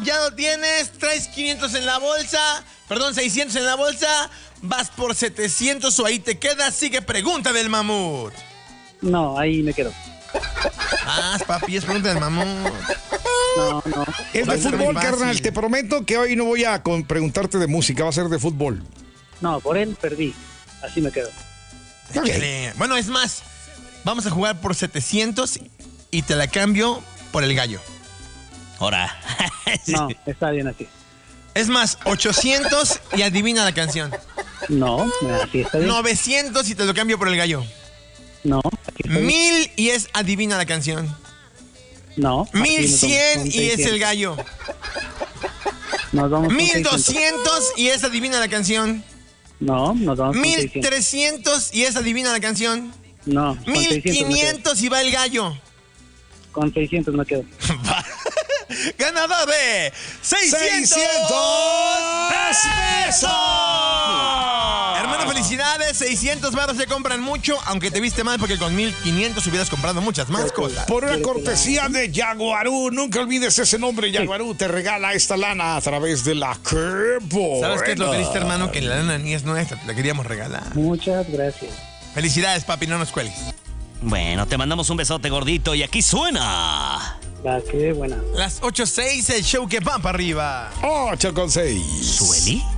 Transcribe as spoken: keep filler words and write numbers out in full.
ya lo tienes, traes quinientos en la bolsa, perdón, seiscientos en la bolsa, vas por setecientos o ahí te quedas. Sigue pregunta del mamut. No, ahí me quedo. Ah, papi, es pregunta del mamut. No, no. Es Va de a ser fútbol, muy carnal. fácil. Te prometo que hoy no voy a con- preguntarte de música, va a ser de fútbol. No, por él perdí. Así me quedo. Échale. Bueno, es más, vamos a jugar por setecientos y te la cambio por el gallo. Ahora. No, está bien así. Es más, ochocientos y adivina la canción. No, así está bien. novecientos y te lo cambio por el gallo. No, aquí está bien. mil y es adivina la canción. No. aquí mil nos vamos cien con y es el seiscientos. gallo. Nos vamos con mil seiscientos. doscientos y es adivina la canción. No, nos vamos con mil seiscientos. trescientos y es adivina la canción. No, con mil seiscientos me quedo. quinientos y va el gallo. Con seiscientos me quedo. Ganador de seiscientos pesos. Hermano, felicidades. seiscientos baros se compran mucho, aunque te viste mal porque con mil quinientos hubieras comprado muchas más cosas. Por una cortesía de Jaguarú, nunca olvides ese nombre. Jaguarú te regala esta lana a través de la que ¿Sabes qué es lo buena. triste, hermano? Que la lana ni es nuestra, te la queríamos regalar. Muchas gracias. Felicidades, papi, no nos cuelgues. Bueno, te mandamos un besote gordito y aquí suena. La que buena. Las ocho seis, el show que va para arriba. ocho con seis. ¿Sueli?